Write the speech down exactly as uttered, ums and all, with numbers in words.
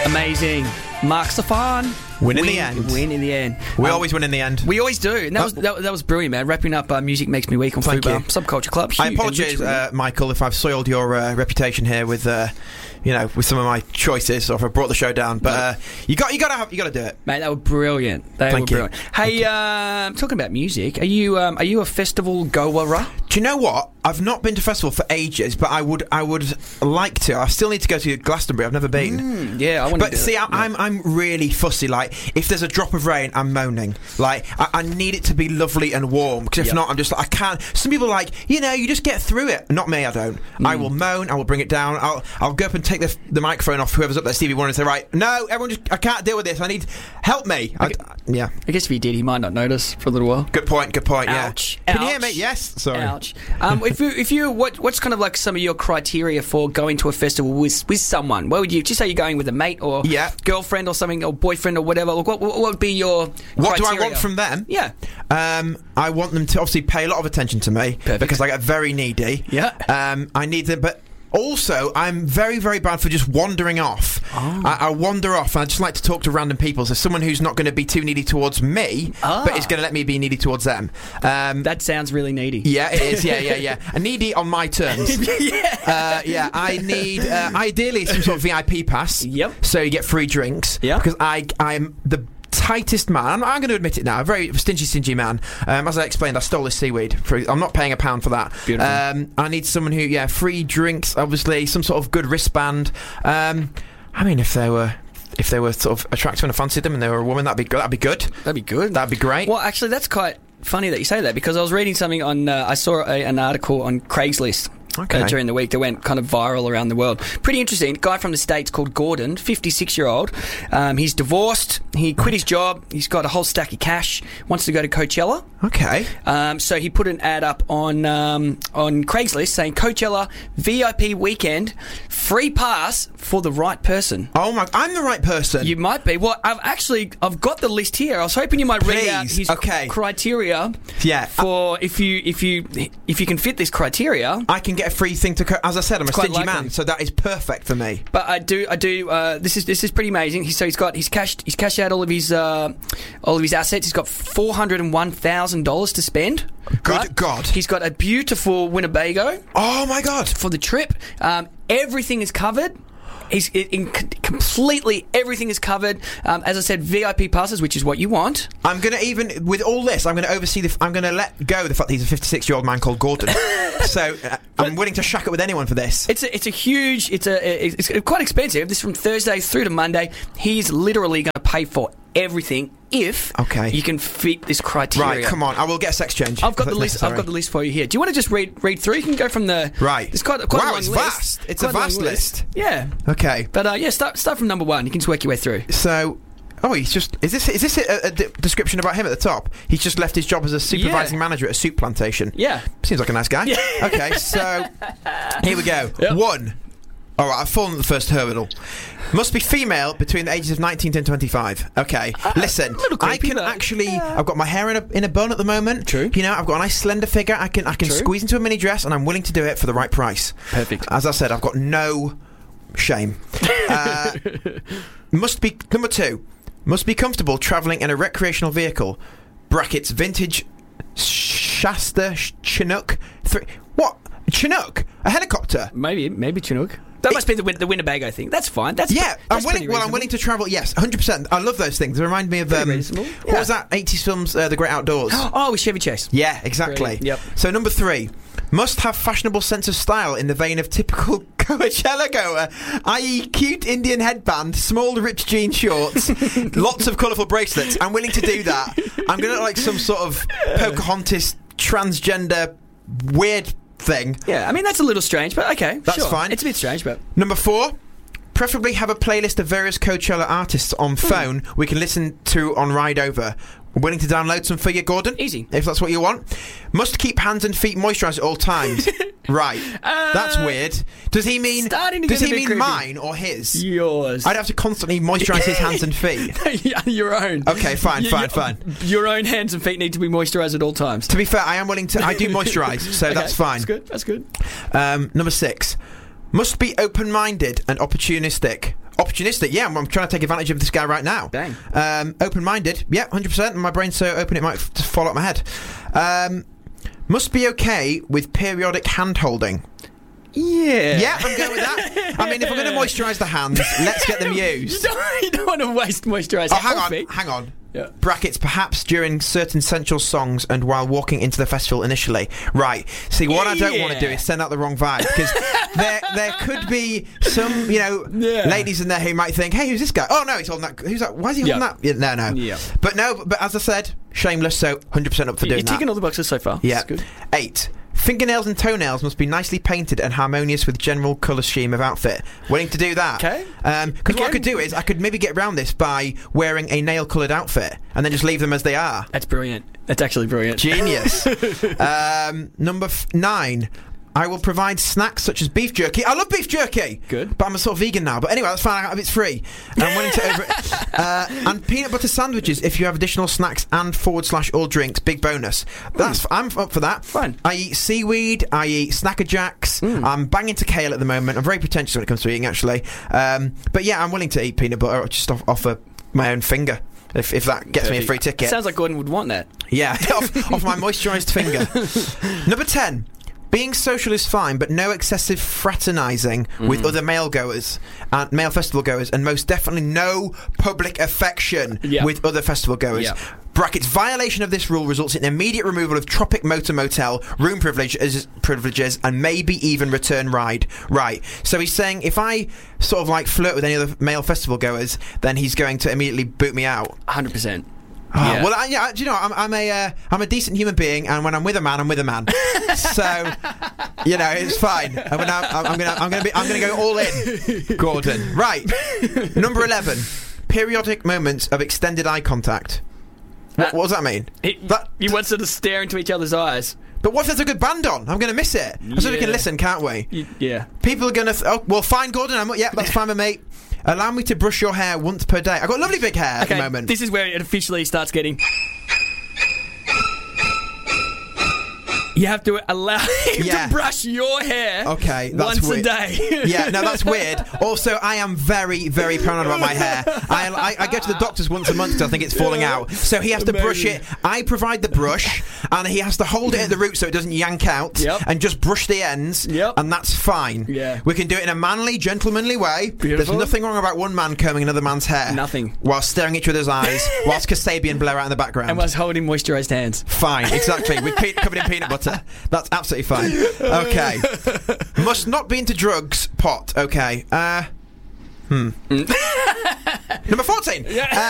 Amazing. Mark Stefan. Win in the end. Win in the end. We um, always win in the end. We always do. And that, Oh. was, that, that was brilliant, man. Wrapping up uh, Music Makes Me Weak on Thank Fubar you. Subculture Club. I Huge- apologise, and uh, Michael, if I've soiled your uh, reputation here with, uh, you know, with some of my choices, or if I brought the show down. But uh, you got, you got to have, you got to do it, mate, they were brilliant. They Thank were you. brilliant. Hey, uh, talking about music, are you um, are you a festival goer? Do you know what? I've not been to festival for ages, but I would, I would like to. I still need to go to Glastonbury. I've never been. Mm, yeah, I want to. But see, I, yeah. I'm I'm really fussy. Like, if there's a drop of rain, I'm moaning. Like, I, I need it to be lovely and warm. Because if Yep. not, I'm just like, I can't. Some people are like, you know, you just get through it. Not me. I don't. Mm. I will moan. I will bring it down. I'll I'll go up and take the the microphone off whoever's up there, Stevie Wonder, and say, right, no, everyone, just I can't deal with this. I need help me. I, yeah. I guess if he did, he might not notice for a little while. Good point. Good point. Ouch. Yeah. Can you Ouch. hear me? Yes. Sorry. Ouch. Um, if you, if you, what, what's kind of like some of your criteria for going to a festival with with someone? What would you just say? You're going with a mate or Yeah. girlfriend or something or boyfriend or whatever? What, what, what would be your What do I criteria? want from them? Yeah. Um, I want them to obviously pay a lot of attention to me. Perfect. Because I get very needy. Yeah. Um, I need them, but also I'm very, very bad for just wandering off. Oh. I, I wander off, and I just like to talk to random people. So someone who's not going to be too needy towards me, Ah. but is going to let me be needy towards them. Um, That sounds really needy. yeah, it is. Yeah, yeah, yeah. A needy on my terms. yeah. Uh, yeah, I need uh, ideally some sort of V I P pass. Yep. So you get free drinks. Yeah. Because I I'm the tightest man. I'm, I'm going to admit it now. A very stingy, stingy man. Um, as I explained, I stole this seaweed. For, I'm not paying a pound for that. Beautiful. Um, I need someone who, yeah, free drinks. Obviously, some sort of good wristband. Um, I mean, if they were. If they were sort of attractive and I fancied them and they were a woman, that'd be good. That'd be good. That'd be good. That'd be great. Well, actually, that's quite funny that you say that because I was reading something on. Uh, I saw a, an article on Craigslist. Okay. Uh, during the week that went kind of viral around the world. Pretty interesting. A guy from the States called Gordon, fifty-six-year-old. Um, he's divorced. He quit his job. He's got a whole stack of cash. Wants to go to Coachella. Okay. Um, so he put an ad up on um, on Craigslist saying Coachella V I P weekend, free pass for the right person. Oh my! I'm the right person. You might be. Well, I've actually I've got the list here. I was hoping you might read out Please. his Okay. criteria. Yeah. For if you if you if you can fit this criteria. I can get a free thing to. Co- as I said, I'm a quite stingy likely. man, so that is perfect for me. But I do, I do. Uh, this is this is pretty amazing. He, so he's got he's cashed he's cashed out all of his uh, all of his assets. He's got four hundred and one thousand dollars to spend. Good right? God. He's got a beautiful Winnebago Oh my God! for the trip. Um, everything is covered. He's in, in completely everything is covered. Um, as I said, V I P passes, which is what you want. I'm gonna even with all this, I'm gonna oversee the. I'm gonna let go the fact that he's a fifty-six-year-old man called Gordon. so uh, I'm willing to shack it with anyone for this. It's a, it's a huge. It's a it's quite expensive. This is from Thursday through to Monday. He's literally going to pay for everything if Okay. you can fit this criteria. Right, come on. I will get a sex change. I've got if the that's list. necessary. I've got the list for you here. Do you want to just read read through? You can go from the Right. It's quite quite Wow, a long it's list. vast. It's a Quite long vast list. Yeah, Okay. but uh, yeah, start start from number one. You can just work your way through. So. Oh, he's just. Is this is this a, a d- description about him at the top? He's just left his job as a supervising Yeah. manager at a soup plantation. Yeah. Seems like a nice guy. Yeah. Okay, so here we go. Yep. One. All right, I've fallen at the first hurdle. Must be female between the ages of nineteen and twenty-five. Okay, listen. a little creepy, I can but- actually. Yeah. I've got my hair in a in a bun at the moment. True. You know, I've got a nice slender figure. I can I can True. squeeze into a mini dress, and I'm willing to do it for the right price. Perfect. As I said, I've got no shame. Uh, must be number two. Must be comfortable travelling in a recreational vehicle. Brackets vintage Shasta sh- Chinook. Three. What? Chinook? A helicopter? Maybe maybe Chinook. That must be the Win- the Winnebago thing. That's fine. That's Yeah, that's I'm willing. pretty Well, I'm reasonable. willing to travel. Yes, one hundred percent. I love those things. They remind me of Pretty um, reasonable. what Yeah. was that eighties films, uh, The Great Outdoors? Oh, with Chevy Chase. Yeah, exactly. Brilliant. Yep. So number three, must have fashionable sense of style in the vein of typical Coachella goer, that is cute Indian headband, small rich jean shorts, lots of colourful bracelets. I'm willing to do that. I'm going to look like some sort of Pocahontas transgender weird thing. Yeah, I mean that's a little strange, but okay, That's sure. fine. It's a bit strange, but Number four, preferably have a playlist of various Coachella artists on phone we can listen to on ride over. Willing to download some for you, Gordon? Easy. If that's what you want. Must keep hands and feet moisturised at all times. Right. Uh, That's weird. Does he mean starting to Does get he a bit mean creepy. mine or his? yours. I'd have to constantly moisturise his hands and feet. Yeah, your own. Okay, fine, Y- fine, your, fine. Your own hands and feet need to be moisturised at all times. To be fair, I am willing to I do moisturise, so Okay, that's fine. That's good. That's good. Um, number six. Must be open-minded and opportunistic. Opportunistic, yeah, I'm, I'm trying to take advantage of this guy right now. Dang. Um, open-minded, yeah, one hundred percent. My brain's so open it might f- just fall out my head. Um, must be okay with periodic hand-holding. Yeah. Yeah, I'm going with that. I mean, if I'm going to moisturise the hands, let's get them used. You don't, you don't want to waste moisturiser. Oh, hang on, hang on. Yeah. Brackets, perhaps during certain sensual songs and while walking into the festival initially. Right. See, what I don't Yeah. want to do is send out the wrong vibe, because there there could be some, you know, Yeah. ladies in there who might think, hey, who's this guy? Oh, no, he's holding that. Who's that? Why is he holding Yeah. that? Yeah, no, no. Yeah. But no, but as I said, shameless, so one hundred percent up for You're doing ticking that. all the boxes so far. Yeah. That's good. Eight. Fingernails and toenails must be nicely painted and harmonious with general colour scheme of outfit. Willing to do that? Okay. Because what I Again- could do is I could maybe get around this by wearing a nail-coloured outfit and then just leave them as they are. That's brilliant. That's actually brilliant. Genius. um, number f- nine. I will provide snacks such as beef jerky. I love beef jerky. Good. But I'm a sort of vegan now. But anyway, that's fine. It's free. And I'm willing to over it. Uh, and peanut butter sandwiches if you have additional snacks and forward slash all drinks. Big bonus. That's I'm up for that. Fine. I eat seaweed. I eat Snacker Jacks. I'm banging to kale at the moment. I'm very pretentious when it comes to eating, actually. Um, but yeah, I'm willing to eat peanut butter just off, off a, my own finger. If, if that gets me a free ticket. Sounds like Gordon would want that. Yeah, off, off my moisturised finger. Number ten. Being social is fine, but no excessive fraternising mm. with other male goers, and male festival goers, and most definitely no public affection Yeah. with other festival goers. Yeah. Brackets, violation of this rule results in immediate removal of Tropic Motor Motel, room privileges, privileges, and maybe even return ride. Right. So he's saying if I sort of like flirt with any other male festival goers, then he's going to immediately boot me out. one hundred percent. Oh, Yeah. Well, I, yeah, do you know, I'm, I'm a, uh, I'm a decent human being, and when I'm with a man, I'm with a man. So, you know, it's fine. And when I'm, I'm, I'm gonna, I'm gonna be, I'm gonna go all in, Gordon. Right, number eleven. Periodic moments of extended eye contact. What, what does that mean? It, That- you want sort of stare into each other's eyes. But what if there's a good band on? I'm gonna miss it. I suppose we can Yeah. listen, can't we? You, yeah. People are gonna. Th- oh, well, fine, Gordon. I'm, yeah, that's fine, my mate. Allow me to brush your hair once per day. I've got lovely big hair at Okay, the moment. this is where it officially starts getting... You have to allow him Yeah. to brush your hair Okay, that's once weird. a day. Yeah, no, that's weird. Also, I am very, very paranoid about my hair. I, I, I go to the doctors once a month because I think it's falling out. So he has to brush it. I provide the brush, and he has to hold it at the root so it doesn't yank out, Yep. and just brush the ends, Yep. and that's fine. Yeah. We can do it in a manly, gentlemanly way. Beautiful. There's nothing wrong about one man combing another man's hair. Nothing. While staring each other's eyes, whilst Kasabian blare out in the background. And was holding moisturised hands. Fine, exactly. With pe- covered in peanut butter. That's absolutely fine. Okay. Must not be into drugs. Pot. Okay. Uh. Hmm. Number fourteen. Yeah. Uh,